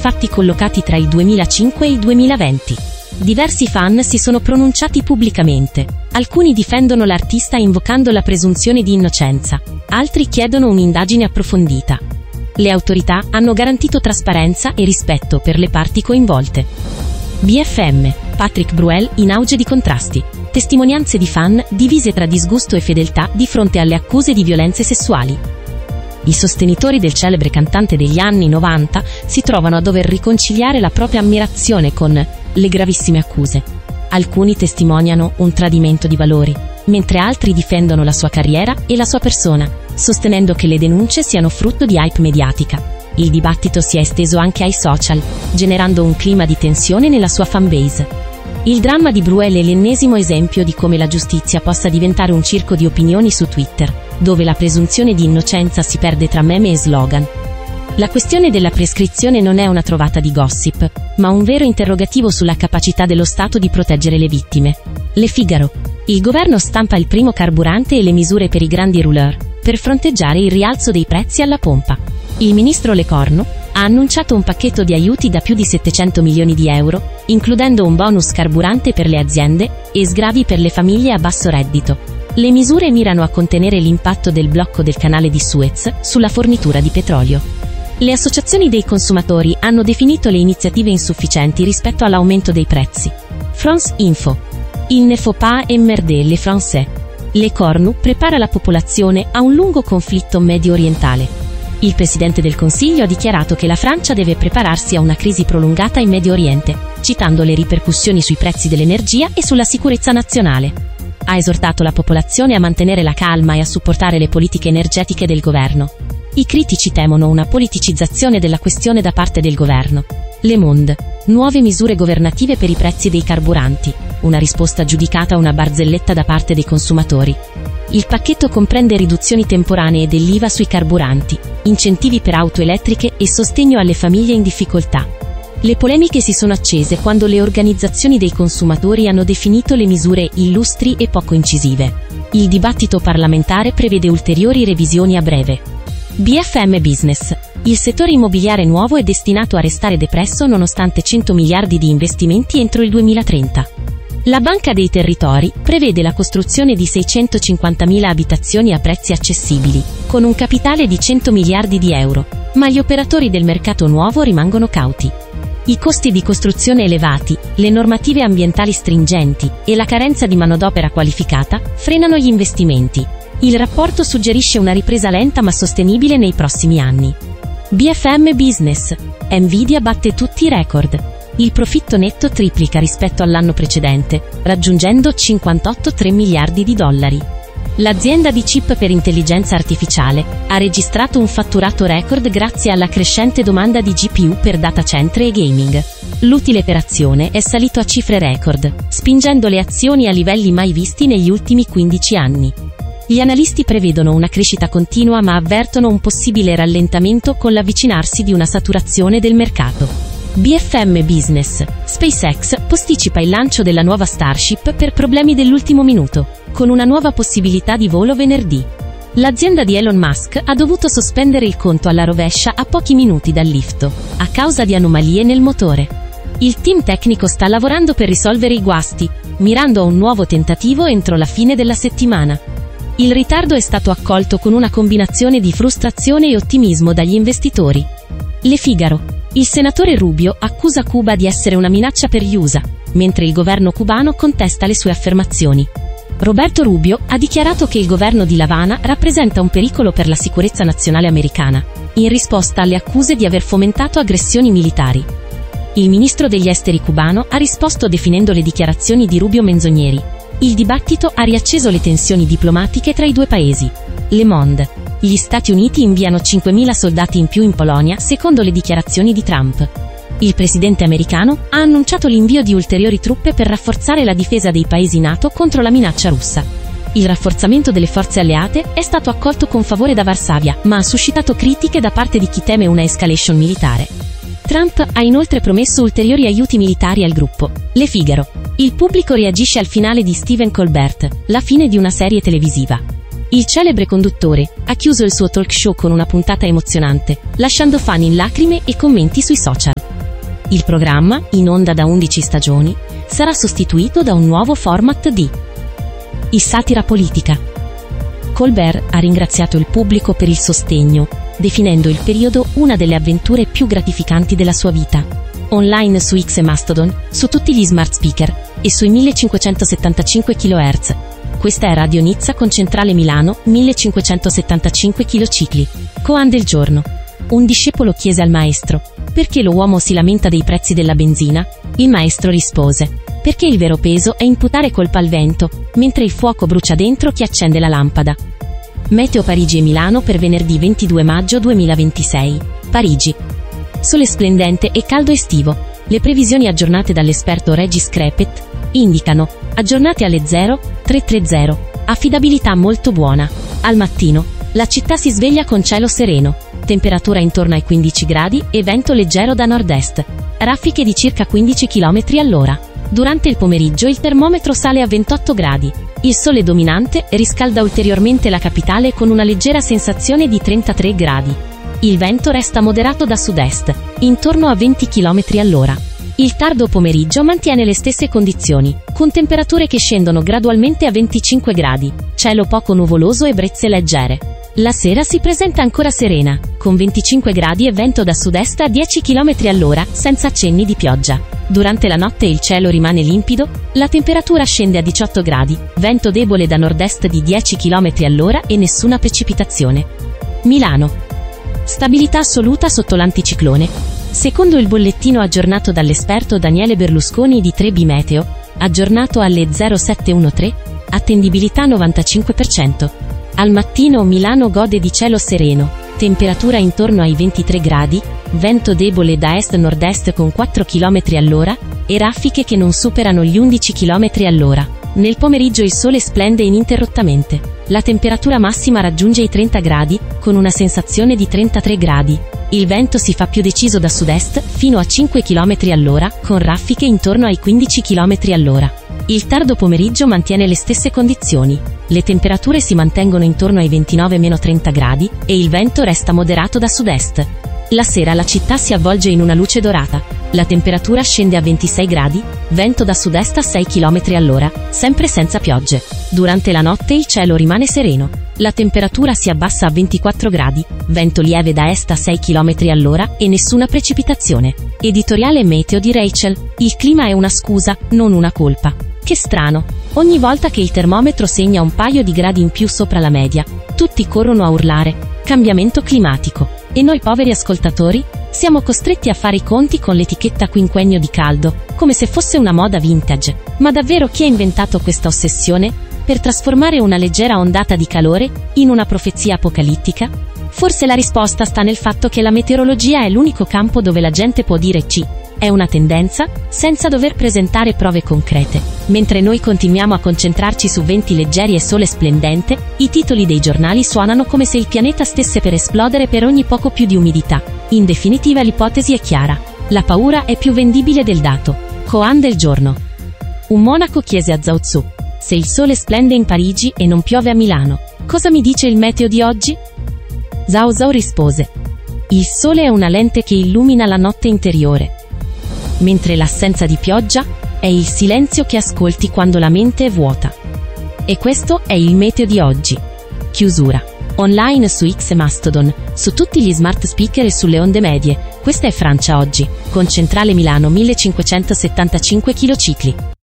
infatti collocati tra il 2005 e il 2020. Diversi fan si sono pronunciati pubblicamente. Alcuni difendono l'artista invocando la presunzione di innocenza, altri chiedono un'indagine approfondita. Le autorità hanno garantito trasparenza e rispetto per le parti coinvolte. BFM, Patrick Bruel in auge di contrasti. Testimonianze di fan divise tra disgusto e fedeltà di fronte alle accuse di violenze sessuali. I sostenitori del celebre cantante degli anni 90 si trovano a dover riconciliare la propria ammirazione con le gravissime accuse. Alcuni testimoniano un tradimento di valori, mentre altri difendono la sua carriera e la sua persona, sostenendo che le denunce siano frutto di hype mediatica. Il dibattito si è esteso anche ai social, generando un clima di tensione nella sua fanbase. Il dramma di Bruel è l'ennesimo esempio di come la giustizia possa diventare un circo di opinioni su Twitter, dove la presunzione di innocenza si perde tra meme e slogan. La questione della prescrizione non è una trovata di gossip, ma un vero interrogativo sulla capacità dello Stato di proteggere le vittime. Le Figaro. Il governo stampa il primo carburante e le misure per i grandi rouleur, per fronteggiare il rialzo dei prezzi alla pompa. Il ministro Lecornu ha annunciato un pacchetto di aiuti da più di 700 milioni di euro, includendo un bonus carburante per le aziende e sgravi per le famiglie a basso reddito. Le misure mirano a contenere l'impatto del blocco del canale di Suez sulla fornitura di petrolio. Le associazioni dei consumatori hanno definito le iniziative insufficienti rispetto all'aumento dei prezzi. France Info. Il ne faut pas emmerder les Français. Lecornu prepara la popolazione a un lungo conflitto medio orientale. Il Presidente del Consiglio ha dichiarato che la Francia deve prepararsi a una crisi prolungata in Medio Oriente, citando le ripercussioni sui prezzi dell'energia e sulla sicurezza nazionale. Ha esortato la popolazione a mantenere la calma e a supportare le politiche energetiche del governo. I critici temono una politicizzazione della questione da parte del governo. Le Monde. Nuove misure governative per i prezzi dei carburanti. Una risposta giudicata una barzelletta da parte dei consumatori. Il pacchetto comprende riduzioni temporanee dell'IVA sui carburanti, incentivi per auto elettriche e sostegno alle famiglie in difficoltà. Le polemiche si sono accese quando le organizzazioni dei consumatori hanno definito le misure illustri e poco incisive. Il dibattito parlamentare prevede ulteriori revisioni a breve. BFM Business. Il settore immobiliare nuovo è destinato a restare depresso nonostante 100 miliardi di investimenti entro il 2030. La Banca dei Territori prevede la costruzione di 650.000 abitazioni a prezzi accessibili, con un capitale di 100 miliardi di euro, ma gli operatori del mercato nuovo rimangono cauti. I costi di costruzione elevati, le normative ambientali stringenti e la carenza di manodopera qualificata frenano gli investimenti. Il rapporto suggerisce una ripresa lenta ma sostenibile nei prossimi anni. BFM Business. Nvidia batte tutti i record. Il profitto netto triplica rispetto all'anno precedente, raggiungendo 58,3 miliardi di dollari. L'azienda di chip per intelligenza artificiale ha registrato un fatturato record grazie alla crescente domanda di GPU per data center e gaming. L'utile per azione è salito a cifre record, spingendo le azioni a livelli mai visti negli ultimi 15 anni. Gli analisti prevedono una crescita continua ma avvertono un possibile rallentamento con l'avvicinarsi di una saturazione del mercato. BFM Business. SpaceX posticipa il lancio della nuova Starship per problemi dell'ultimo minuto, con una nuova possibilità di volo venerdì. L'azienda di Elon Musk ha dovuto sospendere il conto alla rovescia a pochi minuti dal lifto, a causa di anomalie nel motore. Il team tecnico sta lavorando per risolvere i guasti, mirando a un nuovo tentativo entro la fine della settimana. Il ritardo è stato accolto con una combinazione di frustrazione e ottimismo dagli investitori. Le Figaro. Il senatore Rubio accusa Cuba di essere una minaccia per gli USA, mentre il governo cubano contesta le sue affermazioni. Roberto Rubio ha dichiarato che il governo di La Habana rappresenta un pericolo per la sicurezza nazionale americana, in risposta alle accuse di aver fomentato aggressioni militari. Il ministro degli esteri cubano ha risposto definendo le dichiarazioni di Rubio menzogneri. Il dibattito ha riacceso le tensioni diplomatiche tra i due paesi. Le Monde. Gli Stati Uniti inviano 5.000 soldati in più in Polonia, secondo le dichiarazioni di Trump. Il presidente americano ha annunciato l'invio di ulteriori truppe per rafforzare la difesa dei paesi NATO contro la minaccia russa. Il rafforzamento delle forze alleate è stato accolto con favore da Varsavia, ma ha suscitato critiche da parte di chi teme una escalation militare. Trump ha inoltre promesso ulteriori aiuti militari al gruppo. Le Figaro. Il pubblico reagisce al finale di Stephen Colbert, la fine di una serie televisiva. Il celebre conduttore ha chiuso il suo talk show con una puntata emozionante, lasciando fan in lacrime e commenti sui social. Il programma, in onda da 11 stagioni, sarà sostituito da un nuovo format di satira politica. Colbert ha ringraziato il pubblico per il sostegno, definendo il periodo una delle avventure più gratificanti della sua vita. Online su X e Mastodon, su tutti gli smart speaker e sui 1575 kHz. Questa è Radio Nizza con centrale Milano, 1575 kcicli. Koan del giorno. Un discepolo chiese al maestro: perché lo uomo si lamenta dei prezzi della benzina? Il maestro rispose: perché il vero peso è imputare colpa al vento, mentre il fuoco brucia dentro chi accende la lampada. Meteo Parigi e Milano per venerdì 22 maggio 2026. Parigi. Sole splendente e caldo estivo. Le previsioni aggiornate dall'esperto Regis Crepet indicano: aggiornate alle 0330, affidabilità molto buona. Al mattino, la città si sveglia con cielo sereno, temperatura intorno ai 15 gradi e vento leggero da nord-est, raffiche di circa 15 km all'ora. Durante il pomeriggio il termometro sale a 28 gradi. Il sole dominante riscalda ulteriormente la capitale con una leggera sensazione di 33 gradi. Il vento resta moderato da sud-est, intorno a 20 km all'ora. Il tardo pomeriggio mantiene le stesse condizioni, con temperature che scendono gradualmente a 25 gradi, cielo poco nuvoloso e brezze leggere. La sera si presenta ancora serena, con 25 gradi e vento da sud-est a 10 km all'ora, senza accenni di pioggia. Durante la notte il cielo rimane limpido, la temperatura scende a 18 gradi, vento debole da nord-est di 10 km all'ora e nessuna precipitazione. Milano. Stabilità assoluta sotto l'anticiclone. Secondo il bollettino aggiornato dall'esperto Daniele Berlusconi di 3B Meteo, aggiornato alle 0713, attendibilità 95%. Al mattino Milano gode di cielo sereno, temperatura intorno ai 23 gradi, vento debole da est-nord-est con 4 km all'ora, e raffiche che non superano gli 11 km all'ora. Nel pomeriggio il sole splende ininterrottamente. La temperatura massima raggiunge i 30 gradi, con una sensazione di 33 gradi. Il vento si fa più deciso da sud-est, fino a 5 km all'ora, con raffiche intorno ai 15 km all'ora. Il tardo pomeriggio mantiene le stesse condizioni. Le temperature si mantengono intorno ai 29-30 gradi, e il vento resta moderato da sud-est. La sera la città si avvolge in una luce dorata. La temperatura scende a 26 gradi, vento da sud-est a 6 km all'ora, sempre senza piogge. Durante la notte il cielo rimane sereno. La temperatura si abbassa a 24 gradi, vento lieve da est a 6 km all'ora e nessuna precipitazione. Editoriale meteo di Rachel: il clima è una scusa, non una colpa. Che strano. Ogni volta che il termometro segna un paio di gradi in più sopra la media, tutti corrono a urlare: cambiamento climatico. E noi poveri ascoltatori? Siamo costretti a fare i conti con l'etichetta quinquennio di caldo, come se fosse una moda vintage. Ma davvero chi ha inventato questa ossessione? Per trasformare una leggera ondata di calore in una profezia apocalittica? Forse la risposta sta nel fatto che la meteorologia è l'unico campo dove la gente può dire sì, è una tendenza, senza dover presentare prove concrete. Mentre noi continuiamo a concentrarci su venti leggeri e sole splendente, i titoli dei giornali suonano come se il pianeta stesse per esplodere per ogni poco più di umidità. In definitiva l'ipotesi è chiara. La paura è più vendibile del dato. Koan del giorno. Un monaco chiese a Zhao Tzu: se il sole splende in Parigi e non piove a Milano, cosa mi dice il meteo di oggi? Zhao Zhao rispose: il sole è una lente che illumina la notte interiore, mentre l'assenza di pioggia è il silenzio che ascolti quando la mente è vuota. E questo è il meteo di oggi. Chiusura. Online su X e Mastodon, su tutti gli smart speaker e sulle onde medie. Questa è Francia oggi, con centrale Milano 1575 kcicli.